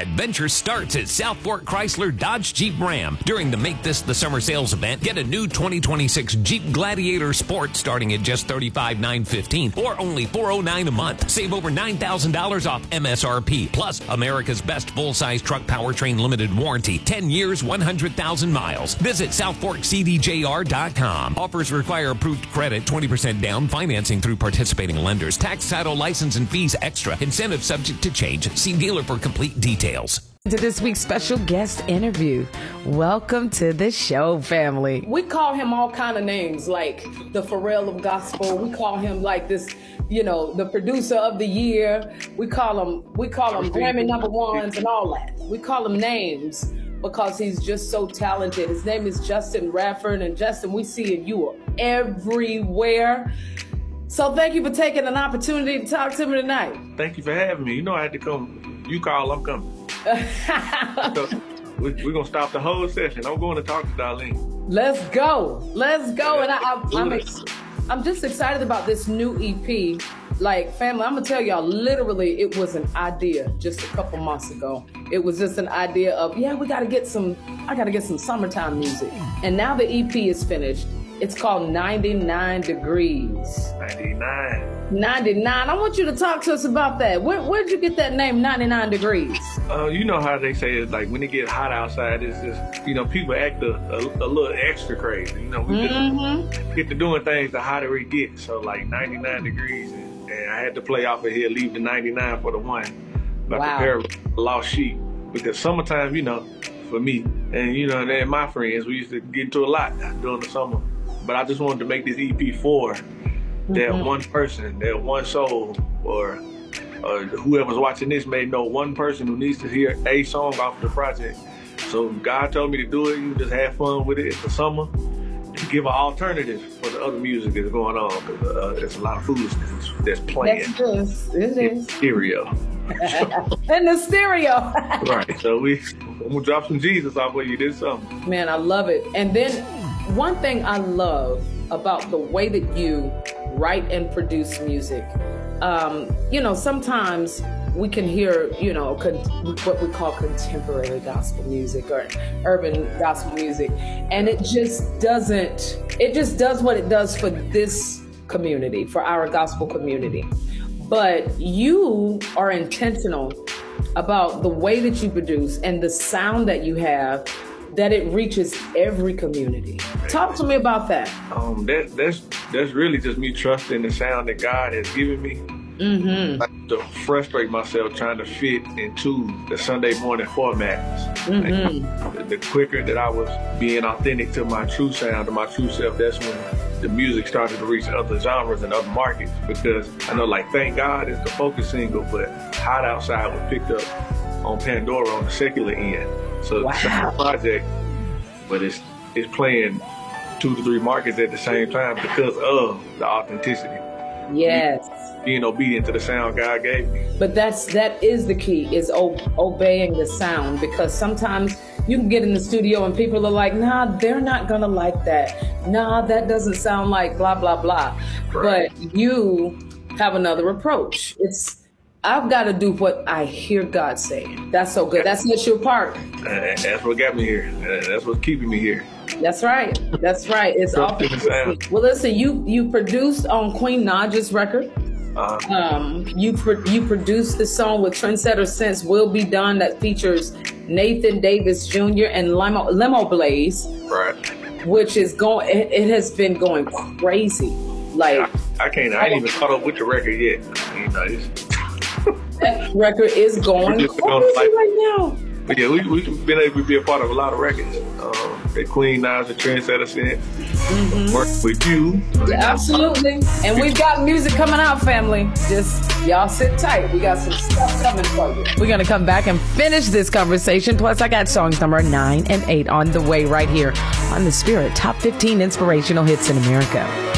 Adventure starts at South Fork Chrysler Dodge Jeep Ram. During the Make This the Summer sales event, get a new 2026 Jeep Gladiator Sport starting at just $35,915 or only $409 a month. Save over $9,000 off MSRP. Plus, America's best full-size truck powertrain limited warranty. 10 years, 100,000 miles. Visit SouthForkCDJR.com. Offers require approved credit, 20% down, financing through participating lenders. Tax, title, license, and fees extra. Incentive subject to change. See dealer for complete details. To this week's special guest interview. Welcome to the show, family. We call him all kind of names, like the Pharrell of gospel. We call him like this, the producer of the year. We call him Grammy #1s and all that. We call him names because he's just so talented. His name is Justin Radford, and Justin, we see you everywhere. So thank you for taking an opportunity to talk to me tonight. Thank you for having me. I had to come. You call, I'm coming. So we're going to stop the whole session. I'm going to talk to Darlene. Let's go. And I'm just excited about this new EP. Like, family, I'm going to tell y'all, literally, it was an idea just a couple months ago. It was just an idea of, I got to get some summertime music. And now the EP is finished. It's called 99 Degrees. 99. I want you to talk to us about that. Where'd you get that name, 99 Degrees? You know how they say it's like when it gets hot outside, it's just, people act a little extra crazy. We just get to doing things the hotter it gets. So like 99 degrees. And I had to play off of here, leave the 99 for the one. Like a pair of lost sheep. Because summertime, for me, and my friends, we used to get into a lot during the summer. But I just wanted to make this EP for that one person, that one soul, or whoever's watching this may know one person who needs to hear a song off the project. So God told me to do it. You just have fun with it. It's the summer. To give an alternative for the other music that's going on. Because there's a lot of foolishness that's playing. It is. Stereo. In the stereo. Right. So I'm going to drop some Jesus off of you this summer. Man, I love it. And then one thing I love about the way that you write and produce music, sometimes we can hear, what we call contemporary gospel music or urban gospel music, and it just does what it does for this community, for our gospel community. But you are intentional about the way that you produce and the sound that you have, that it reaches every community. Talk to me about that. That's really just me trusting the sound that God has given me. Like, to frustrate myself trying to fit into the Sunday morning formats. Like, the quicker that I was being authentic to my true sound, to my true self, that's when the music started to reach other genres and other markets. Because I know, Thank God is the focus single, but Hot Outside was picked up on Pandora on the secular end. So it's a project, but it's playing 2 to 3 markets at the same time because of the authenticity. Yes. Being obedient to the sound God gave me. But that is the key, is obeying the sound, because sometimes you can get in the studio and people are like, nah, they're not gonna like that. Nah, that doesn't sound like blah, blah, blah. Right. But you have another approach. I've got to do what I hear God saying. That's so good. That's your part. That's what got me here. That's what's keeping me here. That's right. It's awful. Well, listen, you produced on Queen Naja's record. You produced the song with Trendsetter Sense, Will Be Done, that features Nathan Davis Jr. and Limo Blaze. Right. Which is it has been going crazy. Like, I ain't even caught up with the record yet. That record is going crazy right now. But yeah, we've been able to be a part of a lot of records. The Queen Naja, Trendsetter Sense, work with you. Yeah, absolutely. And we've got music coming out, family. Just y'all sit tight. We got some stuff coming for you. We're going to come back and finish this conversation. Plus, I got songs number 9 and 8 on the way right here on The Spirit Top 15 Inspirational Hits in America.